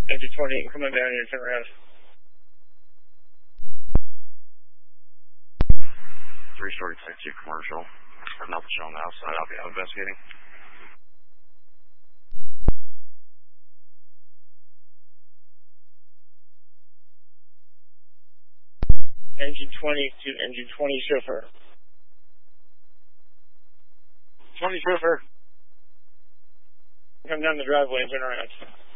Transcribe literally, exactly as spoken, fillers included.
Engine twenty, coming down here, turn around. three story type two commercial. Nothing shown on the outside. I'll be out investigating. Engine twenty to engine twenty chauffeur. twenty chauffeur. Come down the driveway and turn around.